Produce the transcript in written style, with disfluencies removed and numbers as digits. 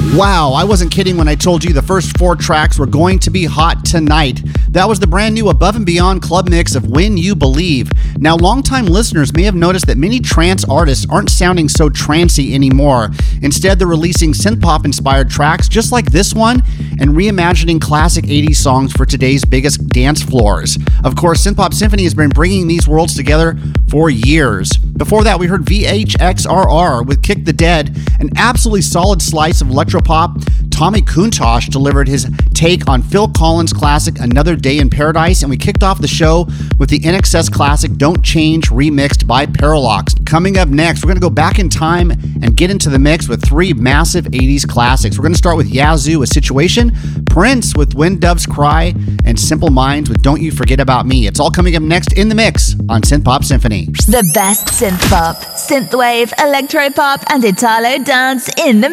Wow, I wasn't kidding when I told you the first 4 tracks were going to be hot tonight. That was the brand new Above and Beyond club mix of When You Believe. Now, longtime listeners may have noticed that many trance artists aren't sounding so trancey anymore. Instead, they're releasing synth-pop-inspired tracks just like this one and reimagining classic 80s songs for today's biggest dance floors. Of course, Synthpop Symphony has been bringing these worlds together for years. Before that, we heard VHXRR with Kick the Dead, an absolutely solid slice of electropop. Tommy Kuntosh delivered his take on Phil Collins' classic Another Day in Paradise, and we kicked off the show with the NXS classic Don't Change remixed by Paralox. Coming up next, we're going to go back in time and get into the mix with 3 massive 80s classics. We're going to start with Yazoo, A Situation, Prince with When Doves Cry, and Simple Minds with Don't You Forget About Me. It's all coming up next in the mix on Synthpop Symphony. The best synthpop, synthwave, electropop, and Italo dance in the